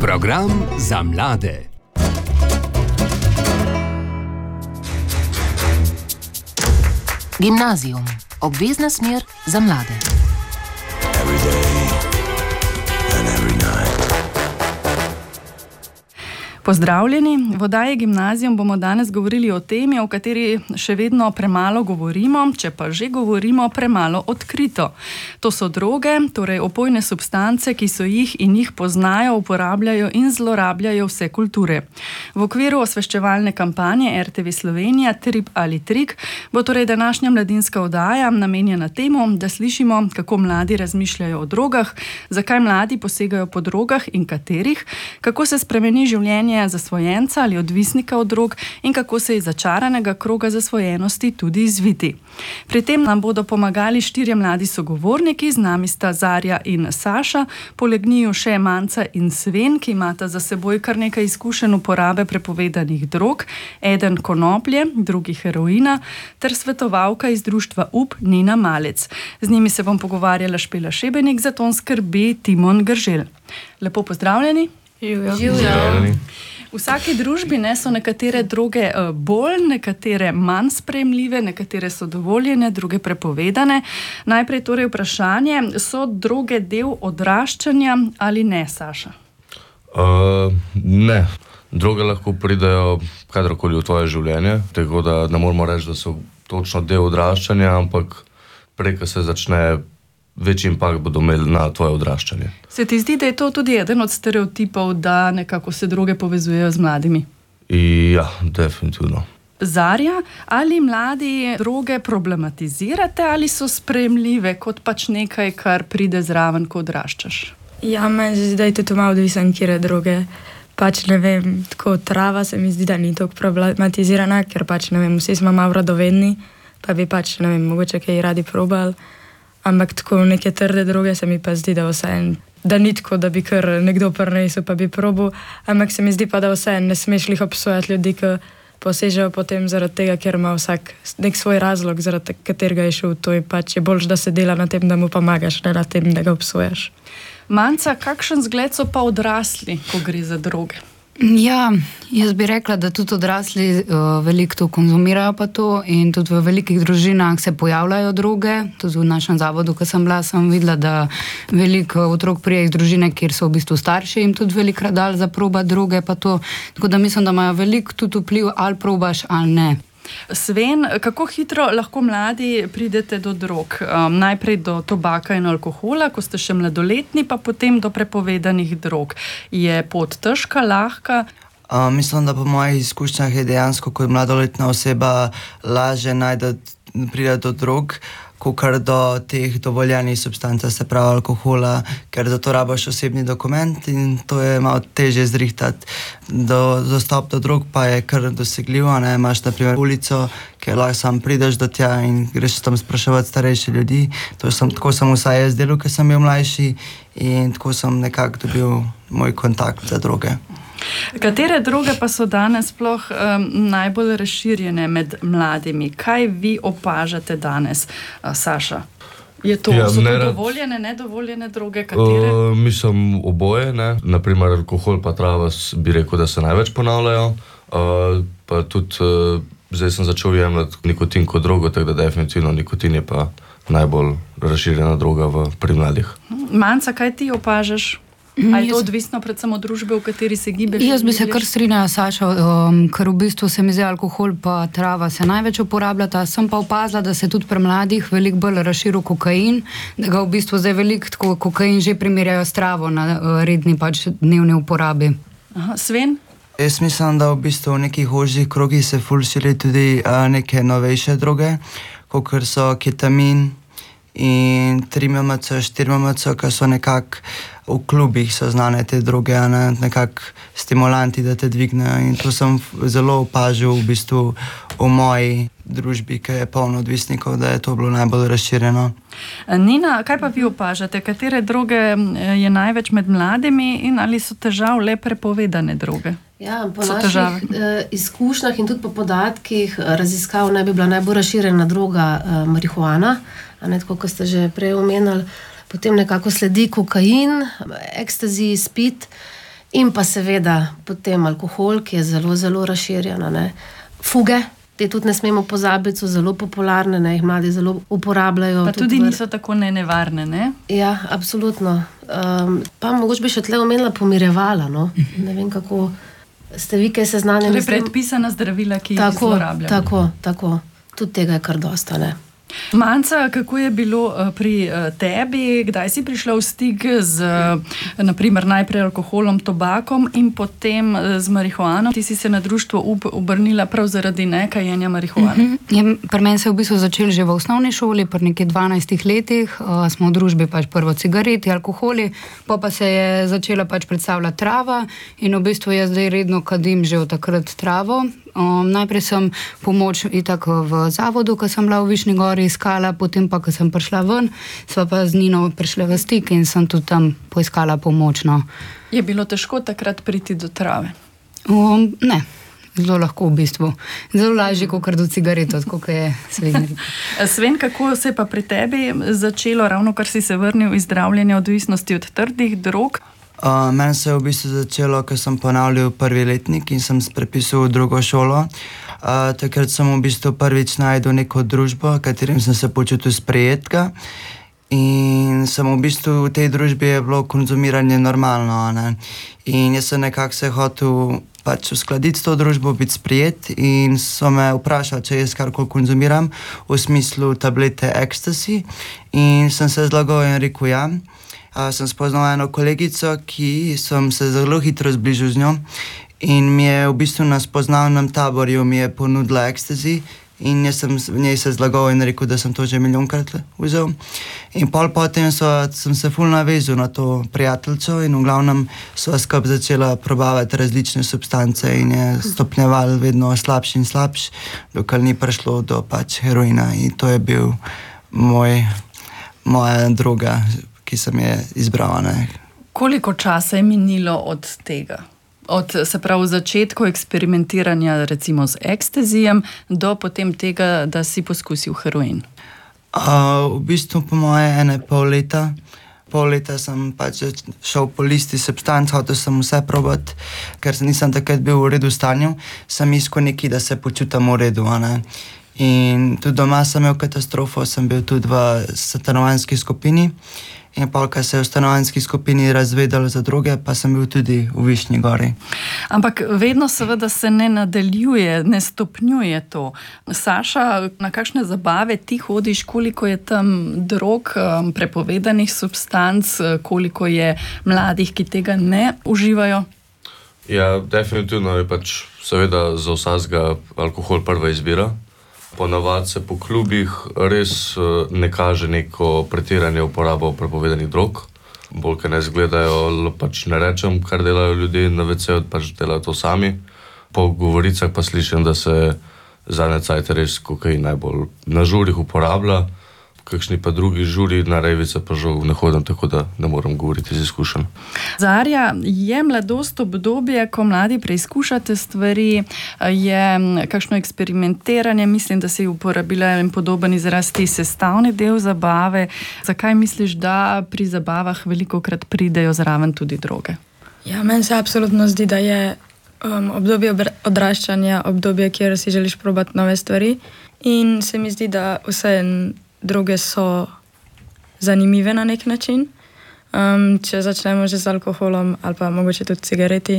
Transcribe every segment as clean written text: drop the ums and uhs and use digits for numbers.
Program za mlade. Gimnazijum. Obvezna smer za mlade. Pozdravljeni, v oddaji Gimnazijum bomo danes govorili o temi, o kateri še vedno premalo govorimo, če pa že govorimo, premalo odkrito. To so droge, torej opojne substance, ki so jih in jih poznajo, uporabljajo in zlorabljajo vse kulture. V okviru osveščevalne kampanje RTV Slovenija Trip ali trik bo torej današnja mladinska oddaja namenjena temu, da slišimo, kako mladi razmišljajo o drogah, zakaj mladi posegajo po drogah in katerih, kako se spremeni življenje zasvojenca ali odvisnika od drog in kako se iz začaranega kroga zasvojenosti tudi izviti. Pri tem nam bodo pomagali 4 mladi sogovorniki, z nami sta Zarja in Saša, poleg njiju še Manca in Sven, ki imata za seboj kar nekaj izkušenj uporabe prepovedanih drog, eden konoplje, drugi heroina, ter svetovalka iz društva UP Nina Malec. Z njimi se bom pogovarjala Špela Šebenik, za ton skrbi Timon Grželj. Lepo pozdravljeni. Živjo. V vsaki družbi so nekatere droge bolj, nekatere manj sprejemljive, nekatere so dovoljene, druge prepovedane. Najprej torej vprašanje, so droge del odraščanja ali ne, Saša? Ne. Droge lahko pridejo kadarkoli v tvoje življenje, tako da ne moramo reči, da so točno del odraščanja, ampak prej, ko se začne, večji impakt bodo imeli na tvoje odraščanje. Se ti zdi, da je to tudi eden od stereotipov, da nekako se droge povezujejo z mladimi? Ja, definitivno. Zarja, ali mladi droge problematizirate ali so sprejemljive kot pač nekaj, kar pride zraven, ko odraščaš? Ja, meni se zdi, da je to malo odvisen, kjer je droge. Pač ne vem, tako trava se mi zdi, da ni tako problematizirana, ker pač ne vem, vsi smo malo radovedni, pa bi pač, ne vem, mogoče kaj radi probali. Ampak tako neke trde droge se mi pa zdi, da vseeno, da ni tako, da bi kar nekdo prinesel pa bi probal, ampak se mi zdi pa, da vseeno ne smeš lih obsojati ljudi, ki posežejo potem zaradi tega, ker ima vsak nek svoj razlog, zaradi katerega je šel. To je pač je boljš, da se dela na tem, da mu pomagaš, ne na tem, da ga obsojaš. Manca, kakšen zgled so pa odrasli, ko gre za droge? Ja, jaz bi rekla, da tudi odrasli veliko to konzumirajo pa to in tudi v velikih družinah se pojavljajo droge. Tudi v našem zavodu, ko sem bila, sem videla, da veliko otrok prije iz družine, kjer so v bistvu starši, jim tudi velikokrat dali za probat droge pa to. Tako da mislim, da imajo veliko tudi vpliv, ali probaš ali ne. Sven, kako hitro lahko mladi pridete do drog? Najprej do tobaka in alkohola, ko ste še mladoletni, pa potem do prepovedanih drog. Je pot težka, lahka? Mislim, da po mojih izkušnjah je dejansko, ko je mladoletna oseba lažje pride do drog, kakor do teh dovoljenih substanc, se pravi alkohola, ker za to rabiš osebni dokument in to je malo težje zrihtati. Dostop do drog pa je kar dosegljivo, ne? Imaš na primer ulico, kjer lahko sam prideš do tja in greš tam spraševati starejše ljudi. Tako sem vsaj jaz delal, ker sem bil mlajši in tako sem nekako dobil moj kontakt za droge. Katere droge pa so danes sploh najbolj razširjene med mladimi? Kaj vi opažate danes, Saša? So to dovoljene, nedovoljene droge? Katere? Mislim oboje, ne. Naprimer alkohol pa trava bi rekel, da se največ ponavljajo. Pa tudi zdaj sem začel jemljati nikotin kot drogo, tako da definitivno nikotin je pa najbolj razširjena droga pri mladih. Manca, kaj ti opažaš? Ali je to odvisno predvsem od družbe, v kateri se gibeš? Jaz bi se kar strinjala, Saša, ker v bistvu se mi zdi alkohol pa trava se največ uporabljata. Sem pa opazila, da se tudi pri mladih veliko bolj razširil kokain, da ga v bistvu zdaj veliko tako kokain že primerjajo s travo na redni pač dnevni uporabi. Aha, Sven? Jaz mislim, da v bistvu v nekih ožjih krogih se ful širi tudi neke novejše droge, kakor so ketamin in 3-MMC, 4-MMC, ki so nekako v klubih so znane te droge, nekako stimulanti, da te dvignejo in to sem zelo opažil v bistvu v moji družbi, ki je polno odvisnikov, da je to bilo najbolj razširjeno. Nina, kaj pa vi opažate? Katere droge je največ med mladimi in ali so težav le prepovedane droge? Ja, po naših izkušnjah in tudi po podatkih raziskav naj bi bila najbolj razširjena droga marihuana, tako kot ste že prej omenili. Potem nekako sledi kokain, ekstazi, speed In pa seveda potem alkohol, ki je zelo, zelo razširjen, ne. Fuge, te tudi ne smemo pozabiti, so zelo popularne, ne, jih mladi zelo uporabljajo. Pa tudi niso tako nevarne, ne? Ja, absolutno. Pa mogoče bi še tle omenila pomirevala, no. Ne vem, kako ste vi kaj seznanjeni. Torej predpisana zdravila, ki jih zlorabljamo. Tako. Tudi tega je kar dosta, ne. Manca, kako je bilo pri tebi? Kdaj si prišla v stik z, naprimer, najprej alkoholom, tobakom in potem z marihuano? Ti si se na društvo obrnila prav zaradi nekajenja marihuane. Pri meni se je v bistvu začelo že v osnovni šoli, pri nekaj 12 letih. Smo v družbi pač prvo cigareti, alkoholi, pa se je začela pač predstavljati trava in v bistvu jaz zdaj redno kadim že od takrat travo. Najprej sem pomoč itak v zavodu, ko sem bila v Višnji Gori iskala, potem pa, ko sem prišla ven, sva pa z Nino prišla v stik in sem tudi tam poiskala pomoč. No. Je bilo težko takrat priti do trave? Ne, zelo lahko v bistvu. Zelo lažje, kot do cigareto, kot je Sven. Sven, kako se je pa pri tebi začelo, ravno kar si se vrnil iz zdravljenja odvisnosti od trdih drog? Meni se je v bistvu začelo, ko sem ponavljal prvi letnik in sem se prepisal v drugo šolo. Takrat sem v bistvu prvič najdel neko družbo, katerim sem se počutil sprejetka. In sem v bistvu v tej družbi je bilo konzumiranje normalno. Ne? In jaz sem nekako se hotel pač uskladiti s to družbo, biti sprejet in so me vprašali, če jaz karkoli konzumiram, v smislu tablete ecstasy. In sem se zlagal in rekel ja. Sem spoznal eno kolegico, ki sem se zelo hitro zbližil z njo in mi je v bistvu na spoznavnem taborju mi je ponudila ecstasy in jaz sem v njej se zlagal in rekel, da sem to že milijonkrat vzel. In potem sem se ful navezal na to prijateljico in v glavnem sva skupaj začela probavati različne substance in je stopnjeval vedno slabši in slabši, dokler ni prišlo do pač heroina in to je bil moja droga, ki sem je izbral. Koliko časa je minilo od tega? Od, se pravi, začetku eksperimentiranja recimo z ekstazijem do potem tega, da si poskusil heroin? V bistvu po moje 1,5 leta. Pol leta sem pač šel po listi substanc, hotel sem vse probati, ker nisem takrat bil v redu stanju, sem iskal nekaj, da se počutam v redu. In tudi doma sem imel katastrofo, sem bil tudi v stanovanjski skupini. In pa, ko se je v stanovanjski skupini razvedelo za droge, pa sem bil tudi v Višnji Gori. Ampak vedno seveda se ne nadaljuje, ne stopnjuje to. Saša, na kakšne zabave ti hodiš, koliko je tam drog, prepovedanih substanc, koliko je mladih, ki tega ne uživajo? Ja, definitivno je pač seveda za vsakega alkohol prva izbira. Ponavadi se po klubih res ne kaže neko pretiranje uporabo prepovedanih drog. Bolj, ker ne zgledajo, pač ne rečem, kar delajo ljudje na WC-ju, pač delajo to sami. Po govoricah pa slišim, da se zadnje cajte res kokain najbolj na žurih uporablja. Kakšni pa drugi žuri na revice pa žal ne hodim, tako da ne morem govoriti iz izkušenj. Zarja, je mladost obdobje, ko mladi preizkušate stvari, je kakšno eksperimentiranje, mislim, da si uporabila en podoben izraz, ti sestavni del zabave. Zakaj misliš, da pri zabavah velikokrat pridejo zraven tudi droge? Ja, meni se absolutno zdi, da je obdobje odraščanja, obdobje, kjer si želiš probati nove stvari in se mi zdi, da vse droge so zanimive na nek način. Če začnemo že z alkoholom ali pa mogoče tudi cigareti,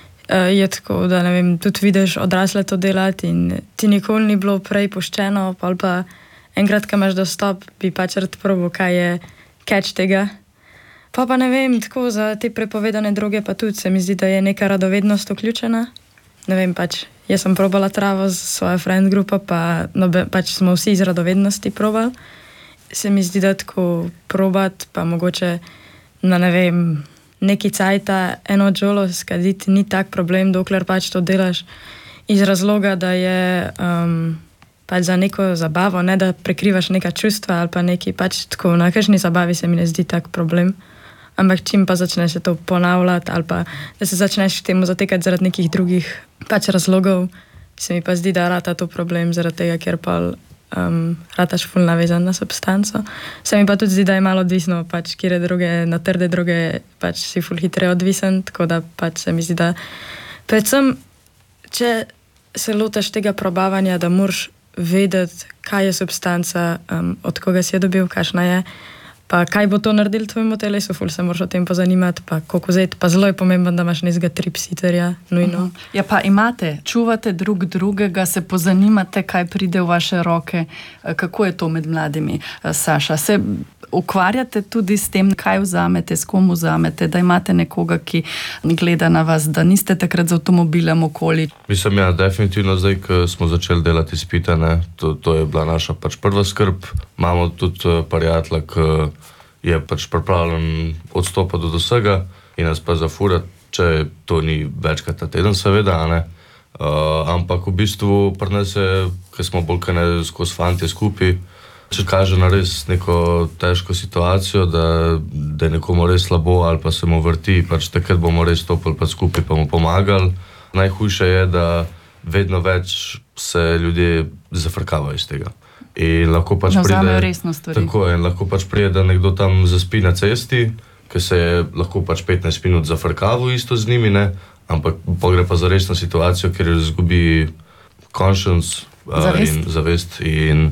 je tako, da ne vem, tudi vidiš odrasle to delati in ti nikoli ni bilo prej pošteno, ali pa enkrat, ko imaš dostop, bi pač rad probal, kaj je catch tega. Pa ne vem, tako za te prepovedane droge pa tudi se mi zdi, da je neka radovednost vključena. Ne vem, pač jaz sem probala travo z svojo friend grupo, pač smo vsi iz radovednosti probali. Se mi zdi, da tako probati, pa mogoče na ne vem, neki cajta eno džolo skaditi ni tak problem, dokler pač to delaš iz razloga, da je pač za neko zabavo, ne da prekrivaš neka čustva ali pa neki pač tako, na kakšni zabavi se mi ne zdi tak problem. Ampak čim pa začneš se to ponavljati ali pa da se začneš k temu zatekati zaradi nekih drugih pač razlogov, se mi pa zdi, da rata to problem zaradi tega, ker pa rataš ful navezan na substanco. Se mi pa tudi zdi, da je malo odvisno, pač, kjer droge, na trde droge pač si ful hitreje odvisen, tako da pač se mi zdi, da predvsem, če se lotaš tega probavanja, da moraš vedeti, kaj je substanca, od koga si je dobil, kakšna je, pa kaj bo to naredil tvojemu telesu, ful se moraš o tem pozanimati, pa koliko vzeti, pa zelo je pomembno, da imaš nekega tripsiterja, nujno. Ja, pa imate, čuvate drug drugega, se pozanimate, kaj pride v vaše roke, kako je to med mladimi, Saša? Se ukvarjate tudi s tem, kaj vzamete, s kom vzamete, da imate nekoga, ki gleda na vas, da niste takrat z avtomobilem okoli? Mislim, ja, definitivno zdaj, ko smo začeli delati izpite, to je bila naša pač prva skrb. Imamo tudi prijatelja, ki je pač pripravljen odstopati od vsega in nas pa zafurati, če to ni večkrat na teden, seveda, ampak v bistvu pri nas je, ker smo bolj kaj ne skozi fantje skupaj, če kaže na res neko težko situacijo, da je nekomu res slabo ali pa se mu vrti, pač takrat bomo res stopili pa skupaj pa mu pomagali. Najhujše je, da vedno več se ljudje zafrkavajo iz tega. In lahko pač vzamejo resno stvari. Tako je, in lahko pač pride, da nekdo tam zaspi na cesti, ker se je lahko pač 15 minut zafrkaval isto z njimi, ampak pogre pa za resno situacijo, ker izgubi conscience in zavest in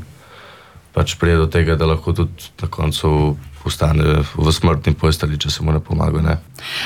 pač prije do tega, da lahko tudi na koncu postane v smrtni postelji, če se mu ne pomaga.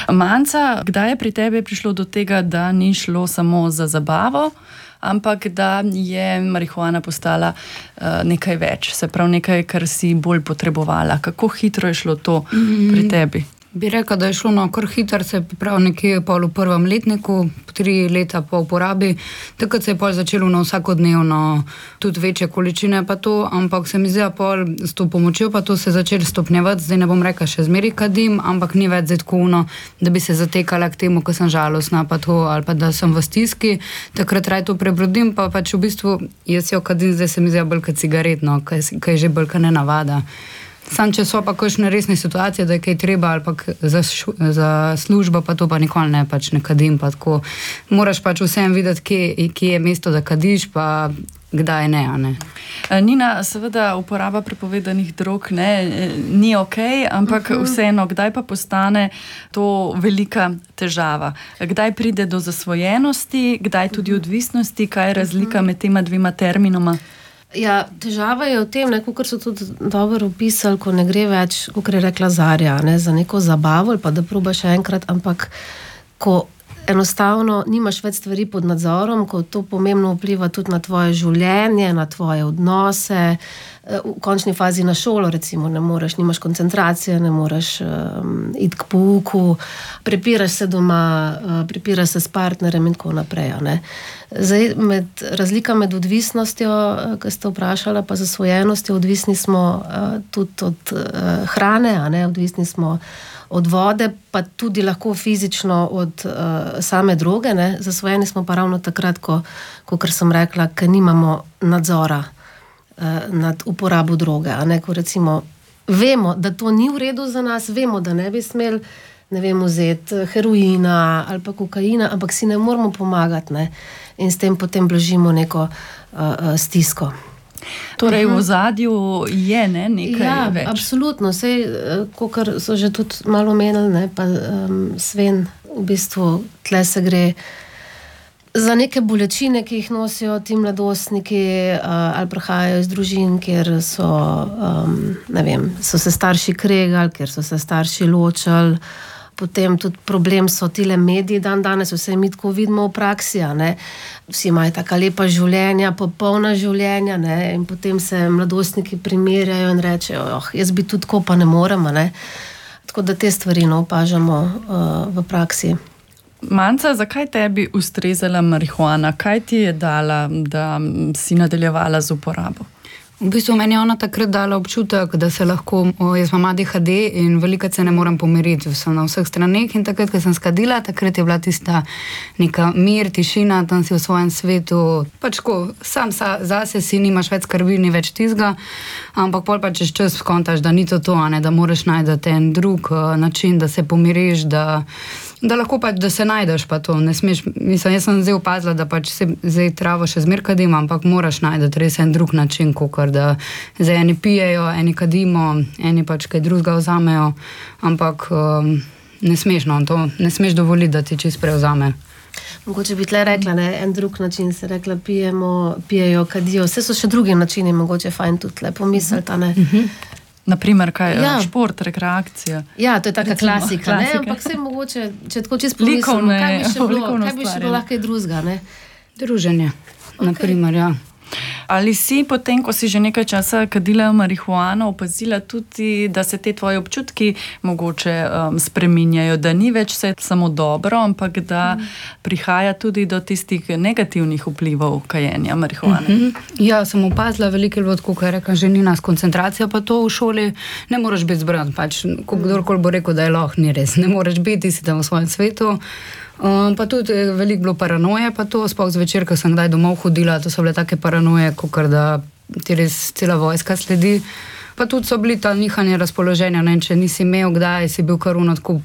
Manca, kdaj je pri tebi prišlo do tega, da ni šlo samo za zabavo, ampak da je marihuana postala nekaj več, se pravi nekaj, kar si bolj potrebovala? Kako hitro je šlo to pri tebi? Bi rekla, da je šlo kar hitro, se je pripravil nekje pol v prvem letniku, 3 leta po uporabi, takrat se je pol začelo na vsakodnevno tudi večje količine pa to, ampak se mi zdi, pol s to pomočjo pa to se je začelo stopnjevati, zdaj ne bom rekla še zmeri kadim, ampak ni več zdaj tako, da bi se zatekala k temu, ko sem žalostna pa to, ali pa da sem v stiski, takrat raj to prebrodim, pa pač v bistvu jaz jo kadim, zdaj se mi zdi bolj kot cigaretno, kaj je že bolj kot ne navada. Sam, če so pa kakšne resne situacije, da je kaj treba ali pa za službo, pa to pa nikoli ne, pač ne kadim, pa tako. Moraš pač vsem videti, kje je mesto, da kadiš, pa kdaj ne. Nina, seveda uporaba prepovedanih drog ni okej, ampak vseeno, kdaj pa postane to velika težava? Kdaj pride do zasvojenosti, kdaj tudi odvisnosti, kaj je razlika med tema dvema terminoma? Ja, težava je v tem, kot so tudi dobro opisali, ko ne gre več, kot je rekla Zarja, za neko zabavo ali pa da probaš še enkrat, ampak ko enostavno nimaš več stvari pod nadzorom, ko to pomembno vpliva tudi na tvoje življenje, na tvoje odnose, v končni fazi na šolo recimo ne moreš, nimaš koncentracije, ne moreš iti k pouku, prepiraš se doma, prepiraš se s partnerjem in tako naprej. Zdaj, razlika med odvisnostjo, ki ste vprašala, pa zasvojenostjo, odvisni smo tudi od hrane, odvisni smo od vode, pa tudi lahko fizično od same droge. Zasvojeni smo pa ravno takrat, kot sem rekla, ker nimamo nadzora nad uporabo droge. Ko recimo vemo, da to ni v redu za nas, vemo, da ne bi smeli, ne vem, vzeti heroina ali pa kokaina, ampak si ne moramo pomagati, in s tem potem blažimo neko stisko. Torej v ozadju je nekaj več. Ja, absolutno. Sej, kakor so že tudi malo omenili, pa Sven, v bistvu tle se gre za neke bolečine, ki jih nosijo ti mladostniki ali prihajajo iz družin, kjer so, ne vem, so se starši kregali, kjer so se starši ločili. Potem tudi problem so tile mediji danes, vse mi tako vidimo v praksi, vsi imajo taka lepa življenja, popolna življenja, in potem se mladostniki primerjajo in rečejo, jaz bi tudi tako, pa ne morem, Tako da te stvari opažamo v praksi. Manca, zakaj tebi ustrezala marihuana? Kaj ti je dala, da si nadaljevala z uporabo? V bistvu meni je ona takrat dala občutek, da se lahko, jaz imam ADHD in velikokrat se ne morem pomiriti, sem na vseh straneh in takrat, ko sem skadila, takrat je bila tista neka mir, tišina, tam si v svojem svetu, pač ko sam zase si nimaš več skrbi, ni več tizga, ampak pol pa čez čas skontaš, da ni to, da moraš najti en drug način, da se pomiriš, da Da lahko pač, da se najdeš pa to, ne smeš, mislim, jaz sem zdaj opazila, da pač se zdaj travo še zmer kadimo, ampak moraš najdeti res en drug način, kakor da zdaj eni pijejo, eni kadimo, eni pač kaj drugega vzamejo, ampak ne smeš, no, to ne smeš dovoliti, da ti čist prevzame. Mogoče bi tle rekla, ne, en drug način se rekla, pijejo, kadijo, vse so še drugi načini, mogoče fajn tudi tle pomisliti, ne. Naprimer, kaj je šport, rekreacija. Ja, to je taka klasika, ne? Ampak vse mogoče, če tako čisto pomislimo, kaj bi še bilo lahko drugega, ne? Druženje, naprimer, ja. Ali si potem, ko si že nekaj časa kadila marihuano, opazila tudi, da se te tvoje občutki mogoče spreminjajo, da ni več vse samo dobro, ampak da prihaja tudi do tistih negativnih vplivov kajenja marihuane? Ja, sem opazila veliko ljudi, kot je rekla ženina, s koncentracijo pa to v šoli, ne moreš biti zbran, pač kdorkoli bo rekel, da je lahko, ni res, ne moreš biti, si tam v svojem svetu. Pa tudi veliko bilo paranoje, pa to sploh zvečer, ko sem kdaj domov hodila, to so bile take paranoje, kakor da ti res cela vojska sledi. Pa tudi so bili ta nihanje razpoloženja, ne, če nisi imel kdaj, si bil kar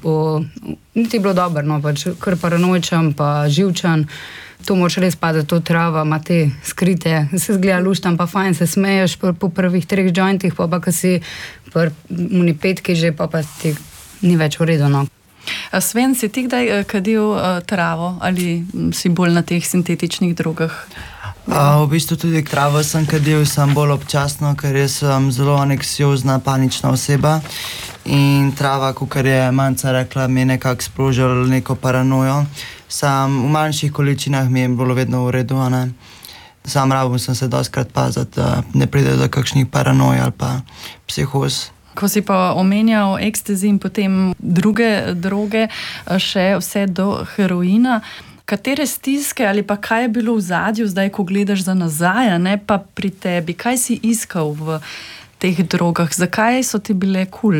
niti bilo dobro, no, pač kar paranoičen, pa živčen. To moraš res padati, to trava, ima te skrite, se zgleda luštan, pa fajn se smeješ po prvih 3 jointih, pa ko si pri 5 že, pa ti ni več v redu, no. Sven, si ti kdaj kadil travo ali si bolj na teh sintetičnih drogah? V bistvu tudi travo sem kadil, sem bolj občasno, ker jaz sem zelo anksiozna, panična oseba in trava, kakor je Manca rekla, mi je nekako sprožil neko paranojo. Sam v manjših količinah mi je bilo vedno v redu, ne. Sam rabil sem se dostikrat paziti, da ne pride do kakšnih paranoj ali pa psihoz. Ko si pa omenjal ekstazi in potem druge droge, še vse do heroina, katere stiske ali pa kaj je bilo v zadju zdaj, ko gledaš za nazaj, ne pa pri tebi? Kaj si iskal v teh drogah? Zakaj so ti bile kul?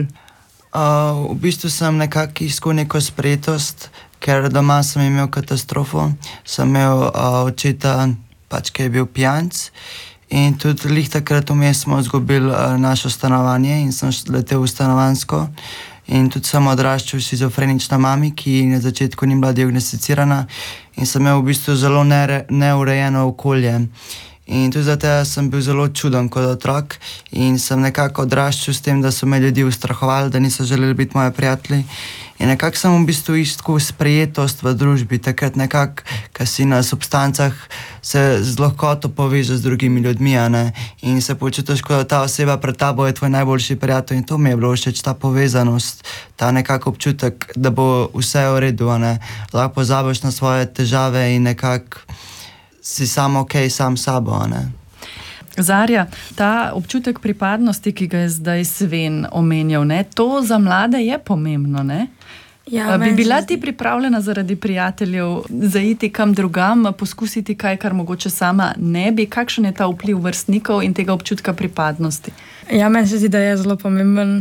V bistvu sem nekako iskal neko sprejetost, ker doma sem imel katastrofo. Sem imel očeta, pač ki je bil pijanec. In tudi lih takrat vmes smo izgubili naše stanovanje in sem letel v stanovanjsko. In tudi sem odraščal šizofrenična mami, ki na začetku ni bila diagnosticirana in sem imel v bistvu zelo neurejeno okolje. In tudi zato sem bil zelo čuden kot otrok in sem nekako odraščal s tem, da so me ljudi ustrahovali, da niso želeli biti moji prijatelji. In nekako sem v bistvu iskal sprejetost v družbi, takrat nekako, ko si na substancah, se z lahkoto povežeš z drugimi ljudmi, ne? In se počutiš, kot da ta oseba pred tabo je tvoj najboljši prijatelj in to mi je bilo všeč, ta povezanost, ta nekako občutek, da bo vse v redu, ne? Lahko pozabiš na svoje težave in nekako si samo okej, sam sabo, ne? Zarja, ta občutek pripadnosti, ki ga je zdaj Sven omenjal, ne, to za mlade je pomembno, ne? Ja, bi bila ti pripravljena zaradi prijateljev zaiti kam drugam, poskusiti kaj, kar mogoče sama ne bi? Kakšen je ta vpliv vrstnikov in tega občutka pripadnosti? Ja, meni se zdi, da je zelo pomemben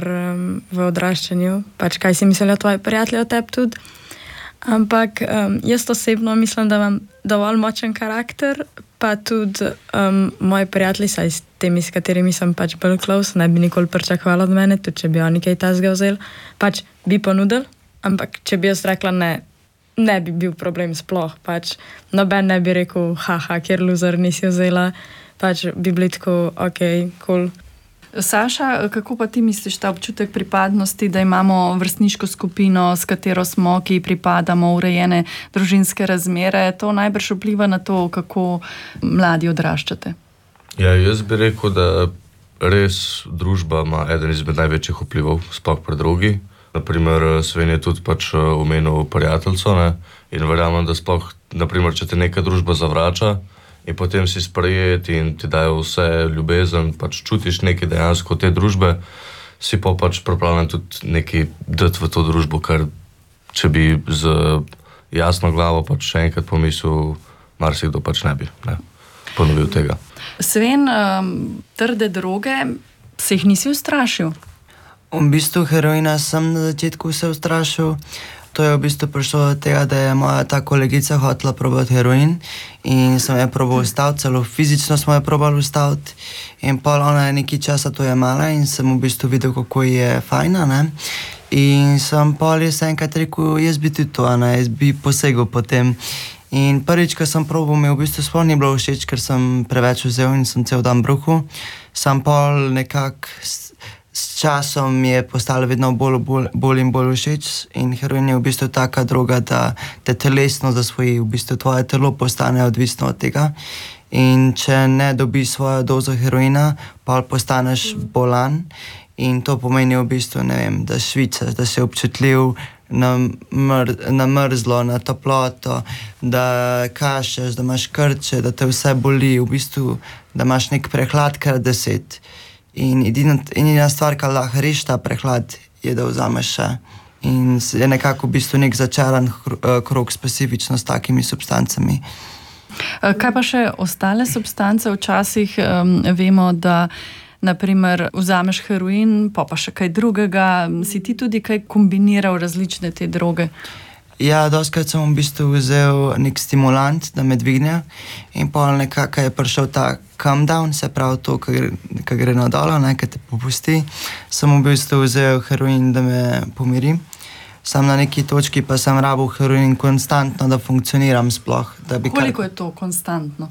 v odraščanju, pač kaj si mislijo tvoji prijatelji o tebi tudi. Ampak jaz osebno mislim, da imam dovolj močen karakter, pa tudi moji prijatelji, saj s temi, s katerimi sem pač bolj close, ne bi nikoli pričakovali od mene, tudi če bi oni kaj tazga vzeli, pač bi ponudili, ampak če bi jaz rekla ne bi bil problem sploh, pač noben ne bi rekel, haha, kjer loser nisi vzela, pač bi bili tako, okej, cool. Saša, kako pa ti misliš ta občutek pripadnosti, da imamo vrstniško skupino, s katero smo, ki pripadamo, urejene družinske razmere, to najbrž vpliva na to, kako mladi odraščate? Ja, jaz bi rekel, da res družba ima eden izmed največjih vplivov, sploh pri drogi. Naprimer, Sven je tudi pač omenil prijateljco, ne, in verjamem, da sploh, naprimer, če te neka družba zavrača, in potem si sprejet in ti dajo vse ljubezen, pač čutiš nekaj dejansko te družbe, si pa pač pripravljen tudi nekaj dati v to družbo, kar če bi z jasno glavo pač še enkrat pomislil, marsikdo pač ne bi ponovil tega. Sven, trde droge, se jih nisi ustrašil? V bistvu heroina sem na začetku se ustrašil. To je v bistvu prišlo od tega, da je moja ta kolegica hotela probati heroin in sem je probal ustaviti, celo fizično smo je probali ustaviti in pol ona je nekaj časa to jemala in sem v bistvu videl, kako je fajna, ne. In sem pol jaz enkrat rekel, jaz bi tudi to, jaz bi posegel po tem. In prvič, ko sem probal, mi v bistvu sploh ni bilo všeč, ker sem preveč vzel in sem cel dan bruhal. Sam pol nekako s časom mi je postalo vedno bolj in bolj všeč in heroin je v bistvu taka droga, da te telesno zasvoji, v bistvu tvoje telo postane odvisno od tega. In če ne dobiš svojo dozo heroina, pol postaneš bolan. In to pomeni v bistvu, ne vem, da švicaš, da si občutljiv na mrzlo, na toploto, da kašeš, da imaš krče, da te vse boli, v bistvu, da imaš nek prehlad kar 10. In edina stvar, ki lahko reši ta prehlad, je, da vzameš še. In je nekako v bistvu nek začaran krog specifično s takimi substancami. Kaj pa še ostale substance? Včasih vemo, da naprimer vzameš heroin, pa še kaj drugega. Si ti tudi kaj kombiniral različne te droge? Ja, dostikrat sem v bistvu vzel nek stimulant, da me dvigne in pol nekako je prišel ta come down, se pravi to, ki gre na dolo, ki te popusti. Sem v bistvu vzel heroin, da me pomiri. Sam na neki točki pa sem rabil heroin konstantno, da funkcioniram sploh. Koliko je to konstantno?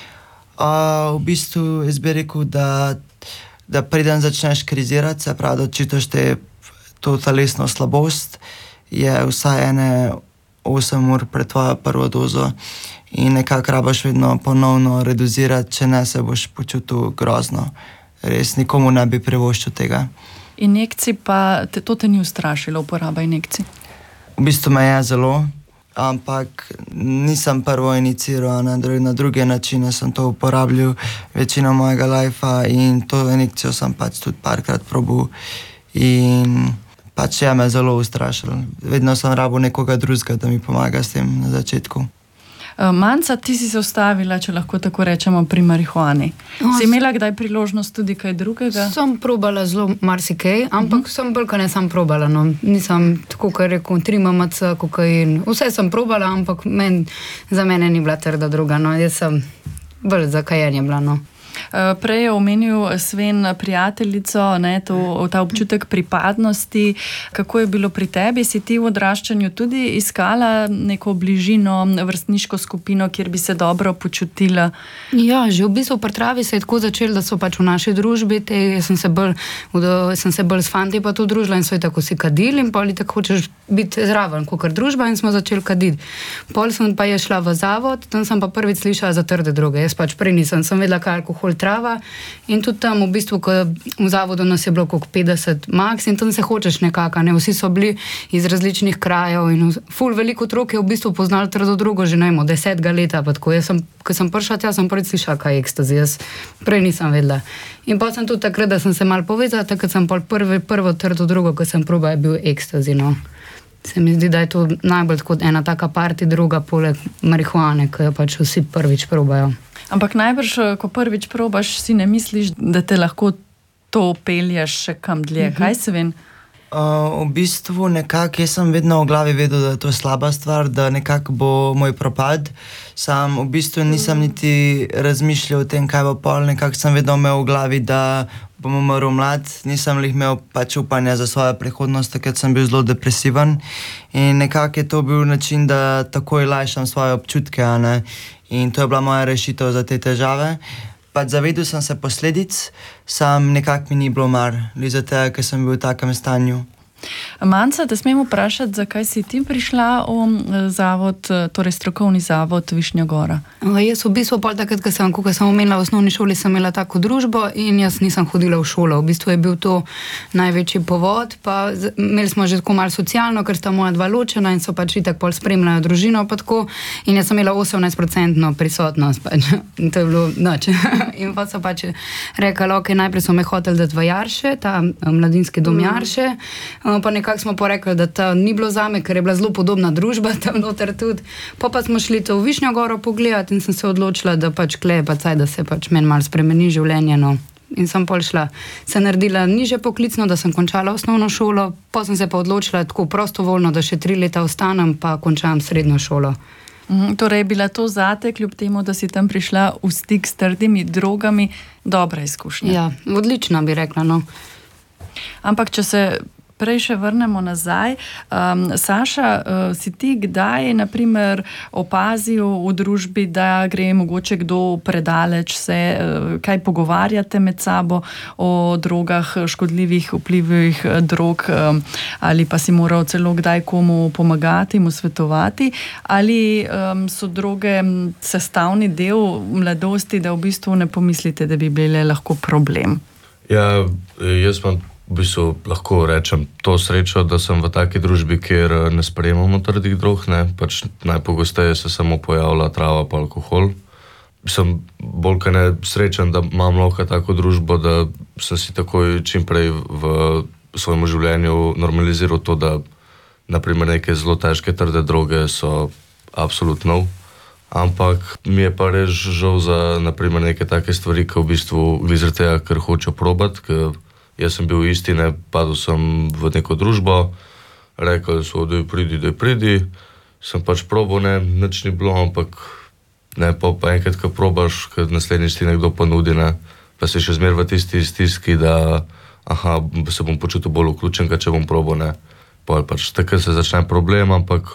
V bistvu jaz bi rekel, da preden začneš krizirati, se pravi, da čutiš to telesno slabost, je vsaj 8 ur pred tvojo prvo dozo in nekako rabaš vedno ponovno reduzirati, če ne se boš počutil grozno. Res nikomu ne bi privoščil tega. Injekcij pa, to te ni ustrašilo, uporaba injekcij? V bistvu me je zelo, ampak nisem prvo injiciral, na druge načine sem to uporabljal večino mojega lajfa in to injekcijo sem pač tudi parkrat probal in pač je me zelo ustrašilo. Vedno sem rabil nekoga drugega, da mi pomaga s tem na začetku. Manca, ti si se ustavila, če lahko tako rečemo, pri marihuani. Si imela kdaj priložnost tudi kaj drugega? Sem probala zelo marsikaj, ampak sem bolj, ko ne sem probala. No. Nisem tako, kar rekel, 3 MMC, kokain. Vse sem probala, ampak za mene ni bila trda droga. No. Jaz sem bolj za kajenje bila. No. Prej je omenil Sven prijateljico, ta občutek pripadnosti. Kako je bilo pri tebi? Si ti v odraščanju tudi iskala neko bližino, vrstniško skupino, kjer bi se dobro počutila? Ja, že v bistvu pri travi se je tako začelo, da so pač v naši družbi, sem se bolj s fanti pa to družila in so tako si kadili in pol tako hočeš biti zraven, kakor družba in smo začeli kaditi. Pol sem pa je šla v zavod, tam sem pa prvič slišala za trde droge. Jaz pač prej nisem vedela, kaj alkohol trava in tudi tam v bistvu, ko v zavodu nas je bilo koliko 50 max in tam se hočeš nekako, vsi so bili iz različnih krajev in ful veliko otrok je v bistvu poznali trdo drogo že 10 leta, pa tako. Ko sem prišla tja, sem prvič slišala, kaj je ekstazi, jaz prej nisem vedela. In pa sem tudi takrat, da sem se malo povezala, takrat sem prvo trdo drogo, ko sem probala, je bil ekstazi, no. Se mi zdi, da je to najbolj kot ena taka party droga poleg marihuane, ki jo pač vsi prvič probajo. Ampak najbrž, ko prvič probaš, si ne misliš, da te lahko to pelješ še kam dlje. Kaj se vem? V bistvu nekako, jaz sem vedno v glavi vedel, da je to slaba stvar, da nekako bo moj propad. Sam v bistvu nisem niti razmišljal o tem, kaj bo pol. Nekako sem vedno imel v glavi, da bom umrl mlad. Nisem imel pač upanja za svojo prihodnost, takrat sem bil zelo depresiven. In nekako je to bil način, da takoj lajšam svoje občutke, In to je bila moja rešitev za te težave. Pač zavedel sem se posledic, sam nekako mi ni bilo mar, zato ker sem bil v takem stanju. Manca, te smem vprašati, zakaj si ti prišla v zavod, torej strokovni zavod Višnja Gora? Jaz v bistvu pol takrat, ko sem omenila v osnovni šoli, sem imela tako družbo in jaz nisem hodila v šolo. V bistvu je bil to največji povod, pa imeli smo že tako malo socialno, ker sta moja dva ločena in so pač itak pol spremljajo družino pa tako in jaz sem imela 18% prisotnost pač. In to je bilo noč. In pa so pač rekli, ok, najprej so me hoteli dati v Jarše, ta mladinski dom Jarše, pa nekako smo porekli, da ta ni bilo zame, ker je bila zelo podobna družba tam noter tudi. Pa smo šli to v Višnjo Goro pogledati in sem se odločila, da pač kleje pa caj, da se pač meni malo spremeni življenje, no. In sem pol šla, se naredila nižje poklicno, da sem končala osnovno šolo, pa sem se pa odločila tako prostovoljno, da še 3 leta ostanem, pa končam srednjo šolo. Torej je bila to zate, kljub temu, da si tam prišla v stik s trdimi drogami, dobra izkušnja? Ja, odlična bi rekla, no. Ampak, če se prej še vrnemo nazaj. Saša, si ti kdaj, naprimer, opazil v družbi, da gre mogoče kdo predaleč, se kaj pogovarjate med sabo o drogah, škodljivih vplivih drog, ali pa si moral celo kdaj komu pomagati, mu svetovati, ali so droge sestavni del mladosti, da v bistvu ne pomislite, da bi bile lahko problem? Ja, jaz imam v bistvu lahko rečem to srečo, da sem v taki družbi, kjer ne sprejemamo trdih drog, ne, pač najpogosteje se samo pojavlja trava pa alkohol. Sem bolj kaj ne srečen, da imam lahko tako družbo, da sem si takoj čimprej v svojem življenju normaliziral to, da naprimer neke zelo težke trde droge so absolutno, ampak mi je pa res žal za naprimer neke take stvari, ki v bistvu glede tega, ker hočejo probati, ker jaz sem bil isti, ne, padel sem v neko družbo, rekli so, da pridi, sem pač probal, ne, nič ni bilo, ampak ne, pa enkrat, ko probaš, ker naslednjič ti nekdo ponudi, ne, pa si še zmer v tisti stiski, da se bom počutil bolj vključen, če bom probal, ne, pa pač takrat se začne problem, ampak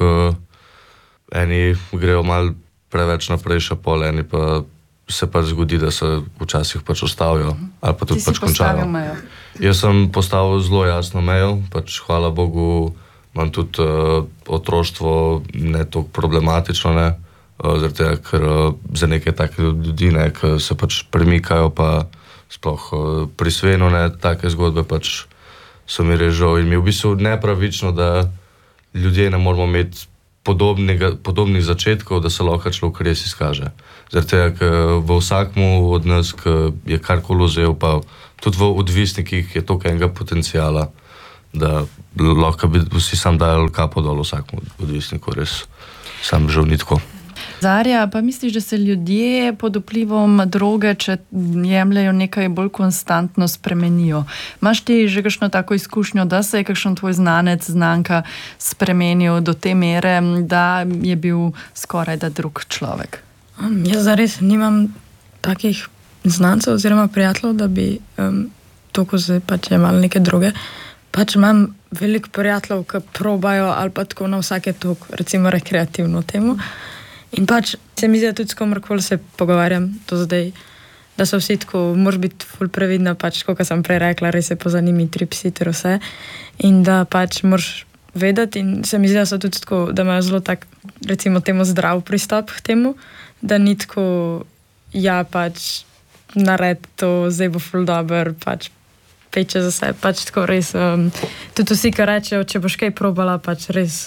eni grejo malo preveč naprej, še pol, eni pa se pač zgodi, da se včasih pač ustavijo, ali pa tudi pač končajo. Jaz sem postavil zelo jasno mejo, pač hvala Bogu imam tudi otroštvo ne toliko problematično, ne, zaradi tega, ker za neke take ljudi, ne, ki se pač premikajo, pa sploh pri Svenu, ne, take zgodbe pač so mi res žal in mi je v bistvu nepravično, da ljudje ne moramo imeti podobnih začetkov, da se lahko človek res izkaže. Zaradi tega, ker v vsakmu od nas, ki je karkoli vzel, pa tudi v odvisnikih je toliko enega potencijala, da lahko bi vsi sam dali kapo dol vsakmu odvisniku, res sam žal ni tako. Zarja, pa misliš, da se ljudje pod vplivom droge, če jemljajo nekaj bolj konstantno, spremenijo? Imaš ti že kakšno tako izkušnjo, da se je kakšen tvoj znanec, znanka spremenil do te mere, da je bil skoraj da drug človek? Jaz zares nimam takih znancev oziroma prijateljev, da bi toliko pač jemali neke droge. Pač imam veliko prijateljev, ki probajo ali pa tako na vsake toliko, recimo rekreativno temu. In pač se mi zdi, da tudi s komorkoli se pogovarjam do zdaj, da so vsi tako, moraš biti ful previdna, pač, kot sem prej rekla, res je pozanimi tripsi ter vse. In da pač moraš vedeti in se mi zdi, da so tudi tako, da imajo zelo tak, recimo temu zdrav pristop k temu, da ni tako, ja, pač nared to, zdaj bo ful dober, pač peče za sebe, pač tako res, tudi vsi, ki rečejo, če boš kaj probala, pač res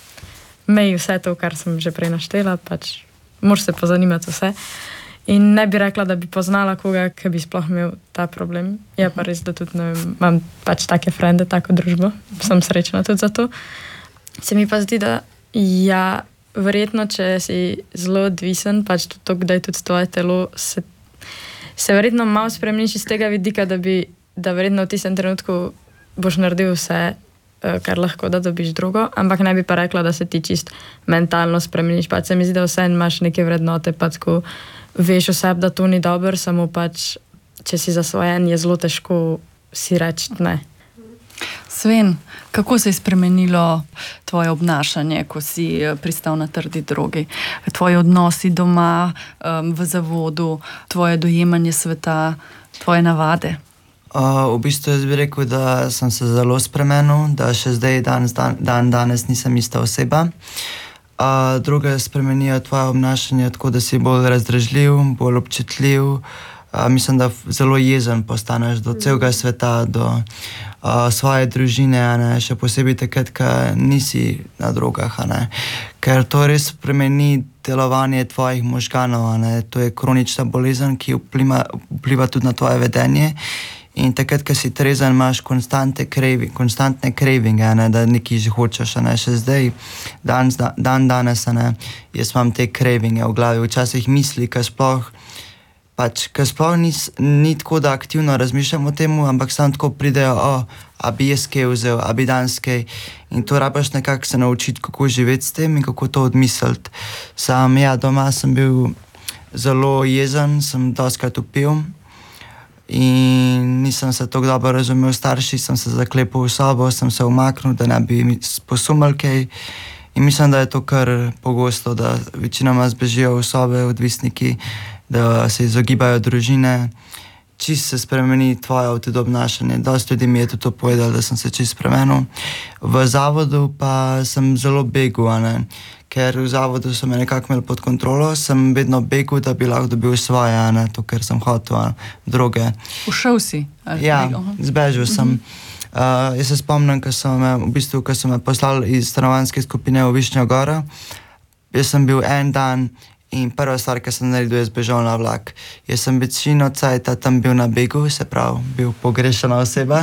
meji vse to, kar sem že prej naštela, pač moraš se pozanimati vse. In ne bi rekla, da bi poznala koga, ki bi sploh imel ta problem. Je pa res, da tudi, ne vem, imam pač take frende, tako družbo. Sem srečna tudi za to. Se mi pa zdi, da ja, verjetno, če si zelo odvisen, pač to, kdaj tudi tvoje telo se verjetno malo spremeniš iz tega vidika, da verjetno v tistem trenutku boš naredil vse, kar lahko, da dobiš drogo, ampak ne bi pa rekla, da se ti čist mentalno spremeniš. Pač se mi zdi, da vse imaš neke vrednote, pa tako veš vseb, da to ni dobro, samo pač, če si zasvojen, je zelo težko si reči ne. Sven, kako se je spremenilo tvoje obnašanje, ko si pristal na trdi drogi? Tvoji odnosi doma, v zavodu, tvoje dojemanje sveta, tvoje navade? V bistvu jaz bi rekel, da sem se zelo spremenil, da še zdaj danes nisem ista oseba. Druge spremenijo tvoje obnašanje tako, da si bolj razdražljiv, bolj občutljiv. Mislim, da zelo jezen postaneš do celega sveta, do svoje družine, ne? Še posebej takrat, ko nisi na drogah. Ne? Ker to res spremeni delovanje tvojih možganov. Ne? To je kronična bolezen, ki vpliva tudi na tvoje vedenje. In takrat, ko si trezen, imaš konstantne cravinge, da nekaj že hočeš, ne, še zdaj, danes, ne, jaz imam te cravinge v glavi, včasih misli, ko sploh ni tako, da aktivno razmišljam o tem, ampak samo tako pridejo, a bi jaz kaj vzel, a bi danes kaj. In to rabaš nekako se naučiti, kako živeti s tem in kako to odmisliti. Sam, ja, doma sem bil zelo jezen, sem dostikrat vpil. in nisem se tako dobro razumel s starši, sem se zaklepal v sobo, sem se umaknil, da ne bi mi posumil kaj. In mislim, da je to kar pogosto, da večinoma zbežijo v sobe odvisniki, da se izogibajo družine. Čist se spremeni tvoje tudi obnašanje. Dosti ljudi mi je tudi to povedalo, da sem se čist spremenil. V zavodu pa sem zelo begal, ker v zavodu so me nekako imeli pod kontrolo, sem vedno begal, da bi lahko dobil svoje, to, ker sem hotel droge. Ušel si? Ja, zbežal sem. Jaz se spomnim, ko so me poslali iz stanovanjske skupine v Višnjo Goro. Jaz sem bil en dan in prva stvar, ki sem naredil, je zbežal na vlak. Jaz sem večino cajta tam bil na begu, se pravi, bil pogrešana oseba.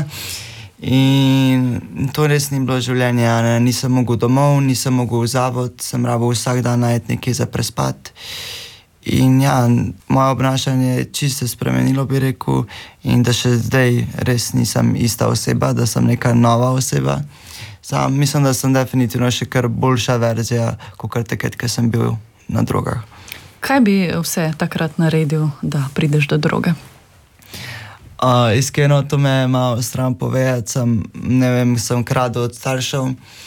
In to res ni bilo življenje, nisem mogel domov, nisem mogel v zavod, sem rabil vsak dan najti nekaj za prespat. In ja, moje obnašanje je čisto spremenilo, bi rekel, in da še zdaj res nisem ista oseba, da sem neka nova oseba. Mislim, da sem definitivno še kar boljša verzija, kot takrat, ko sem bil na drogah. Kaj bi vse takrat naredil, da prideš do droge? Iskreno, to me je malo stran povedati, sem kradel od staršev,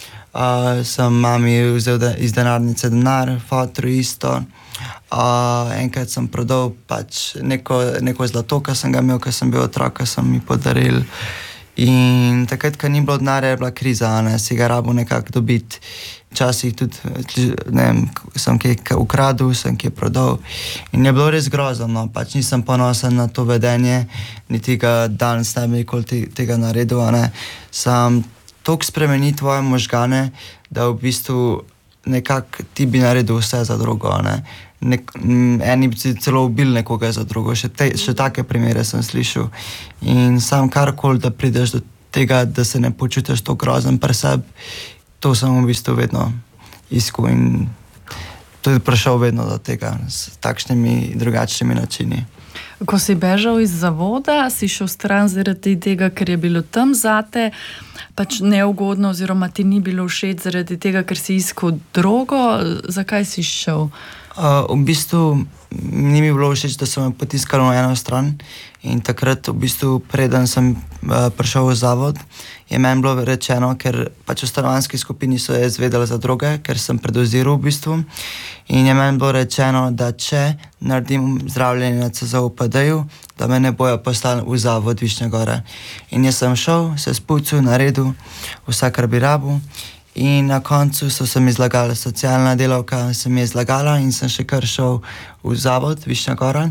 sem mami vzel iz denarnice denar, fotru isto. Enkrat sem prodal pač neko zlato, ki sem ga imel, ko sem bil otrok, ki sem mi podaril. In takrat, ko ni bilo denarja, je bila kriza, si ga rabil nekako dobiti. Včasih tudi, sem kaj ukradel, sem kaj prodal. In je bilo res grozno, pač nisem ponosen na to vedenje, niti ga danes ne bi nikoli tega naredil, Sam toliko spremeni tvoje možgane, da v bistvu nekako ti bi naredil vse za drogo, Eni bi celo ubili nekoga za drogo, še take primere sem slišal. In sam karkoli, da prideš do tega, da se ne počutiš to grozen pri sebi, to sem v bistvu vedno iskal in tudi prišel vedno do tega s takšnimi drugačnimi načini. Ko si bežal iz zavoda, si šel stran zaradi tega, ker je bilo tam zate pač neugodno oziroma ti ni bilo všeč zaradi tega, ker si iskal drogo. Zakaj si šel? V bistvu ni mi bilo všeč, da so me potiskali na eno stran in takrat v bistvu preden sem prišel v zavod, je meni bilo rečeno, ker pač v stanovanjski skupini so jaz vedeli za droge, ker sem predoziral v bistvu in je meni bilo rečeno, da če naredim zdravljenje na CZOPD-ju, da me ne bojo poslali v zavod Višnje Gore. In jaz sem šel, se spucal, naredil vse, kar bi rabil. In na koncu so se mi izlagali, socialna delavka se mi je izlagala in sem še kar šel v zavod Višnja Gora.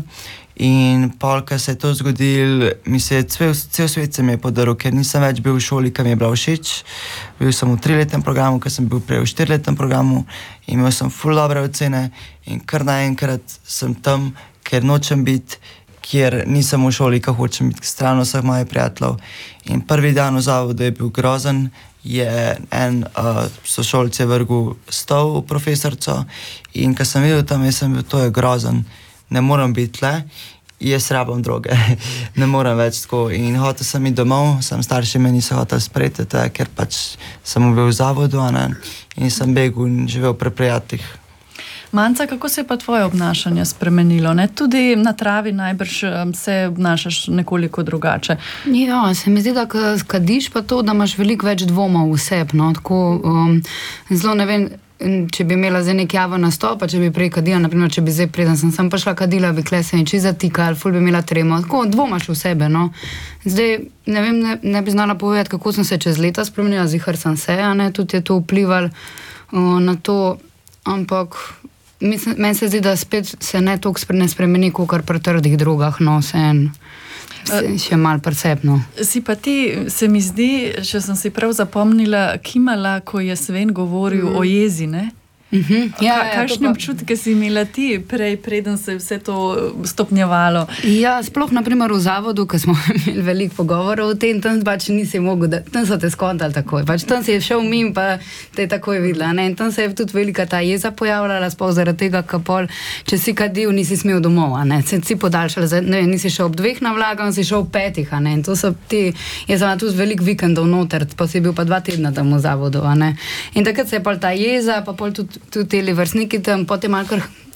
In pol, ko se je to zgodilo, mi se je cel svet se mi je podaril, ker nisem več bil v šoli, ki mi je bila všeč. Bil sem v 3-letnem programu, ker sem bil prej v 4-letnem programu. Imel sem ful dobre ocene in kar naenkrat sem tam, ker nočem biti, kjer nisem v šoli, ker hočem biti stran vseh mojih prijateljev. In prvi dan v zavodu je bil grozen. Je en sošolc je vrgel stol v profesorco in ko sem videl tam, jaz sem bil, to je grozen, ne morem biti tle, jaz rabam droge, ne morem več tako. In hotel sem iti domov, starši me niso hotel sprejeti, ker pač sem bil v zavodu, in sem begel in živel pri prijateljih. Manca, kako se je pa tvoje obnašanje spremenilo? Tudi na travi najbrž se obnašaš nekoliko drugače. Ja, se mi zdi, da kadiš pa to, da imaš veliko več dvomov v sebi. Tako, zelo ne vem, če bi imela zdaj nek javen nastop, če bi prej kadila, naprimer, če bi zdaj preden sem prišla kadila, bi kle se niči zatikala, ful bi imela tremo. Tako, dvomaš v sebe, Zdaj, ne vem, ne bi znala povedati, kako sem se čez leta spremenila, zihar sem se, tudi je to vplivalo na to, ampak meni se zdi, da spet se ne toliko ne spremeni, kot pri trdih drogah, še malo percepno. Si pa ti, se mi zdi, če sem si prav zapomnila, kimala, ko je Sven govoril o jezi, ne? Kakšne občutke si imela ti preden se je vse to stopnjevalo? Ja, sploh naprimer v zavodu, ko smo imeli veliko pogovorov o tem, tam pač nisi mogel, tam so te skontali takoj, pač tam si je šel mimo, pa te je takoj videla, in tam se je tudi velika ta jeza pojavljala, sploh zaradi tega, kapol, če si kadil, nisi smel domov, si podaljšala, nisi šel ob 2 na vlak, si šel ob 5, in to so ti, jaz sem tudi veliko vikendov noter, pa si bil pa 2 tedna tam v zavodu, in takrat se je pol ta jeza, pa pol tudi teli vrstniki tam, potem malo kar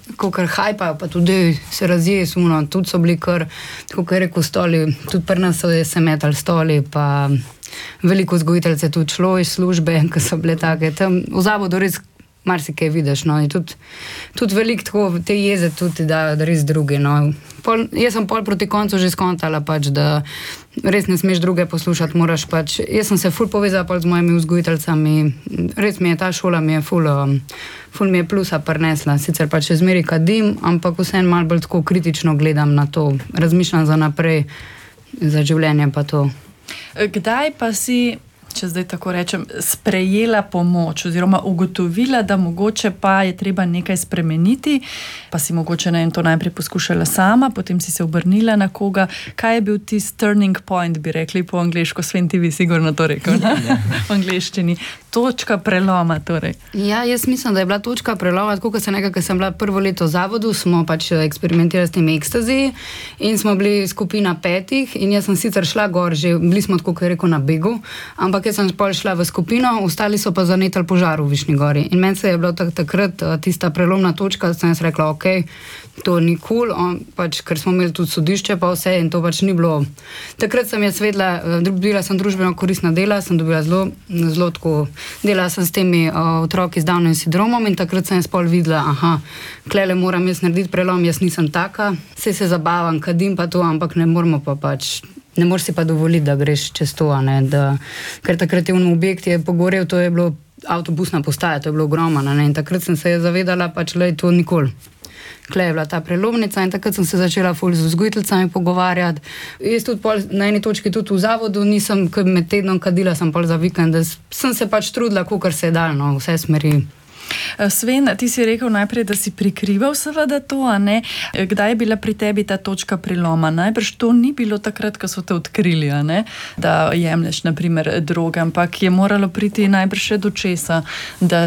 kakor hajpajo, pa tudi se razjeje suno, tudi so bili kar, kako je rekel, stoli, tudi pri nas so se metali stoli, pa veliko vzgojiteljce tudi šlo iz službe, ki so bile take, tam v zavodu res marsikaj vidiš, no, in tudi veliko tako te jeze tudi dajo, da res drugi, no. Jaz sem pol proti koncu že skontala pač, da res ne smeš druge poslušati, moraš pač, jaz sem se ful povezala pol z mojimi vzgojiteljcami, res mi je ta šola mi je ful mi je plusa prinesla, sicer pač še zmeri kadim, ampak vseeno malo bolj tako kritično gledam na to, razmišljam za naprej, za življenje pa to. Kdaj pa si, če zdaj tako rečem, sprejela pomoč oziroma ugotovila, da mogoče pa je treba nekaj spremeniti, pa si mogoče to najprej poskušala sama, potem si se obrnila na koga. Kaj je bil tisti turning point, bi rekli po angleško, Sven, ti bi sigurno to rekel, v angleščini. Točka preloma, torej. Ja, jaz mislim, da je bila točka preloma, tako kot sem bila prvo leto v zavodu, smo pač eksperimentirali s tem ekstazi in smo bili skupina 5 in jaz sem sicer šla gor, že bili smo tako, kot je rekel, na begu, ampak jaz sem pol šla v skupino, ostali so pa zanetali požar v Višnji Gori. In meni se je bilo takrat tista prelomna točka, da sem jaz rekla, ok, to ni cool, pač, ker smo imeli tudi sodišče pa vse in to pač ni bilo. Takrat sem jaz vedela, dobila sem družbeno koristna dela, sem dobila zelo tako, delala sem s temi otroki z Downovim sindromom in takrat sem jaz pol videla, klele moram jaz narediti prelom, jaz nisem taka, se zabavam, kadim pa to, ampak ne moreš si pa dovoliti, da greš čez to, ker takrat je objekt je pogorel, to je bilo avtobusna postaja, to je bilo ogromno, in takrat sem se zavedala, pač lej, to nikoli. Klej je bila ta prelomnica in takrat sem se začela ful z vzgojiteljcami pogovarjati. Jaz tudi pol, na eni točki tudi v zavodu nisem, med tednom kadila sem pol za vikend, sem se pač trudila, kakor se je dal, vse smeri. Sven, ti si rekel najprej, da si prikrival seveda to, a ne? Kdaj je bila pri tebi ta točka preloma? Najbrž to ni bilo takrat, ko so te odkrili, a ne? Da jemlješ, na primer, droge, ampak je moralo priti najbrž še do česa, da